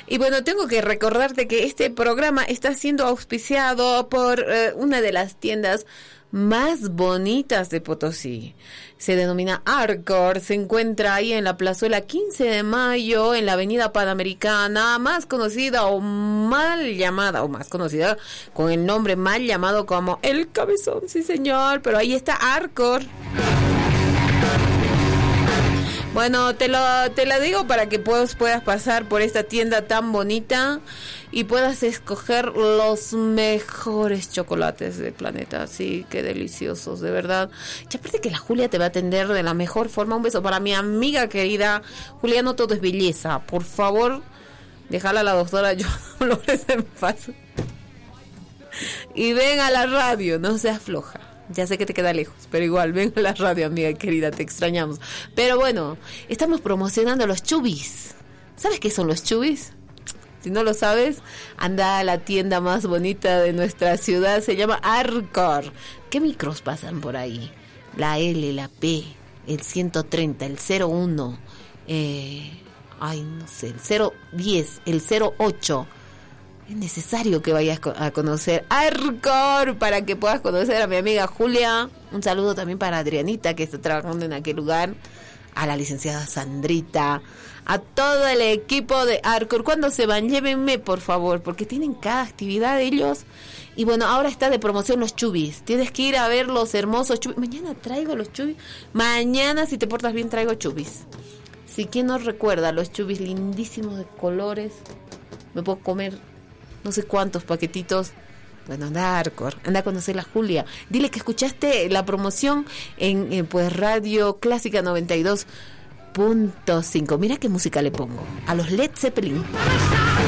Y bueno, tengo que recordarte que este programa está siendo auspiciado por una de las tiendas más bonitas de Potosí. Se denomina Arcor, se encuentra ahí en la plazuela 15 de Mayo, en la avenida Panamericana, más conocida o más conocida con el nombre mal llamado como El Cabezón, sí señor, pero ahí está Arcor. Bueno, te la digo para que puedas pasar por esta tienda tan bonita y puedas escoger los mejores chocolates del planeta. Sí, qué deliciosos, de verdad. Y aparte que la Julia te va a atender de la mejor forma. Un beso para mi amiga querida Julia, no todo es belleza. Por favor, déjala a la doctora Joana Flores en paz. Y ven a la radio, no seas floja. Ya sé que te queda lejos, pero igual, ven a la radio, amiga querida, te extrañamos. Pero bueno, estamos promocionando los chubis. ¿Sabes qué son los chubis? Si no lo sabes, anda a la tienda más bonita de nuestra ciudad, se llama Arcor. ¿Qué micros pasan por ahí? La L, la P, el 130, el 01, no sé, el 010, el 08. Es necesario que vayas a conocer Arcor para que puedas conocer a mi amiga Julia. Un saludo también para Adrianita, que está trabajando en aquel lugar, a la licenciada Sandrita, a todo el equipo de Arcor. ¿Cuándo se van? Llévenme, por favor, porque tienen cada actividad ellos. Y bueno, ahora está de promoción los chubis. Tienes que ir a ver los hermosos chubis. Mañana traigo los chubis. Mañana, si te portas bien, traigo chubis. Si quien no recuerda los chubis lindísimos de colores, me puedo comer no sé cuántos paquetitos. Bueno, anda a Arcor, anda a conocer a Julia. Dile que escuchaste la promoción en pues Radio Clásica 92.5. Mira qué música le pongo. A los Led Zeppelin.